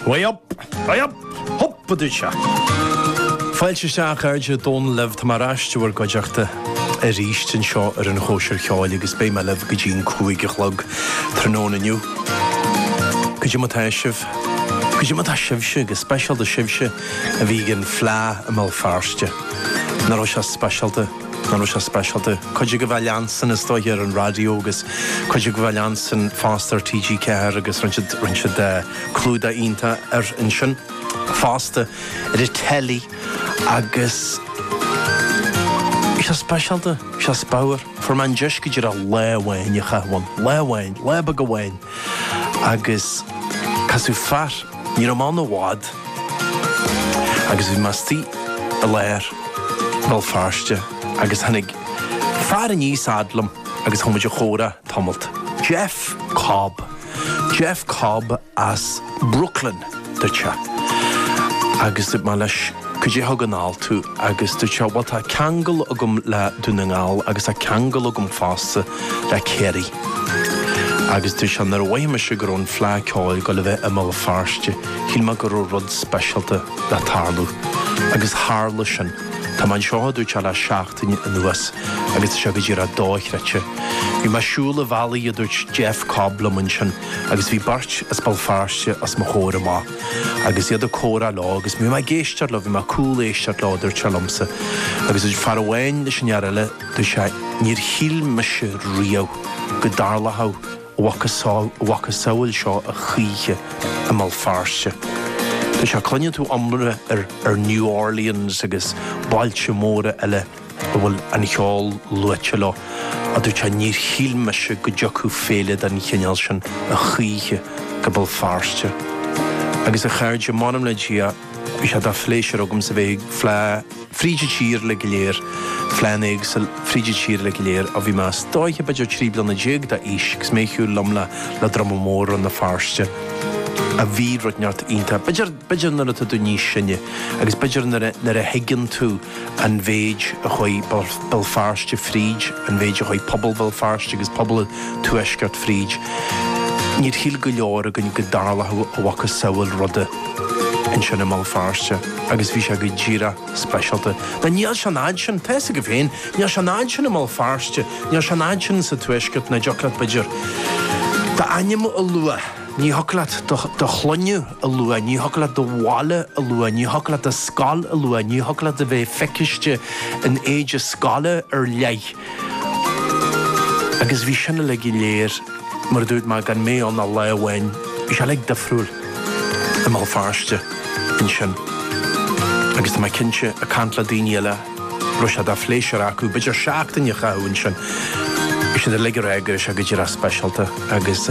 Way up, hop dúcha. Fáilte seach airde dón leh tamarráiste goideachta rístin seo an chóisiir cheáil agus bé me leh go dtín cúige chlog tróna nniu. Go dtí mátá sibse agus speisialta sibse a bhí an phlá a má fearste. Na ró se speisialta. Coide go bhheansan is dóir an radio agus coide go bhheansan fástar TG Ceir agus rinse de clúda ínta in sin fásta ar i telí agus se speisialta, se spáir for man deis go dtíar a lehhain i chahain, leba go bhhain agus casú fear ní am an bhád agus bhí mastí a léir bhil fearste agus hannig fear a níos adlam agus thomuid a chóra tomult. Jeff Cobb as Brooklyn dúirte. Agus dúirt má leis go dtí thug an áil tú agus dúirte bhil tá ceangal agam le dúna ngáil agus a ceangal agam fásta le céirí. Agus dúirte nar bhaime se gur ón phlá ceáil go le bheith a má fearste híl me gur rud speisialta le tarlú agus hála sin. Tá man seo dúirte le seachtain in nuas agus se go dtíar a dóithreite. Bhí me siúla bhelaí a dúirt Jeff Cobb le mun sin agus bhí bart as bal fearste as mo chóra má. Agus iad a córa lá agus mí me géisteart le bhí me cúla éisteart lá dúirt telamsa. Agus dúirt far bhhain leis an eile dúirt se níor híl me se riamh go darlatha bhacha saoil seo a chiche a mal fearste. Tá se cloine tú amra ar New Orleans agus bailte móra eile bhfuil an cheáil luite lá a dúirt se níor hílme se go deochú féile an cheanal sin a chiche go bal fearste. Agus a chairde manam le dia bhí se dá fléisir agam sa bheith fríide tír le go léir fleanaig sa fríide tír le go léir a bhí más dóithe beidir trí blana déag da is gus méithú lomla le dramamór an na fearste. A bhí rudneart ínta. Beidir nar a tú níos sinne, agus beidir nar a higann tú an bhéid a chuoi bal fearste fríd, an bhéid a chuoi pobl bal fearste agus pobl tú eisceart fríd. Níor híl go leor a gunn go darlatha a bhacha saoil rudde in sinna mal fearste, agus bhí se go ddíra speisialta. Na níl se náid sin, teessa go bhéin, níl se náid sin a mal fearste, níl se náid sin sa tú eisceart na deoclaat beidir. Tá aim a lua. Ní hoclaat do chlonne a lua, ní hoclaat do bhála a lua, ní hoclaat a scáil a lua, ní hoclaat a bheith feiciiste an éide scála ar leith. Agus bhí sinna le go léir mar dúirt má gan mé an a lehhain, bhí se le difriúil a má fearste in sin. Agus tá mai cinse a cantla daoine eile ru se dá fléisir acu, beidir seachtain a chahain sin. Bhí sin de le réigeir se go dtíar a speisialta agus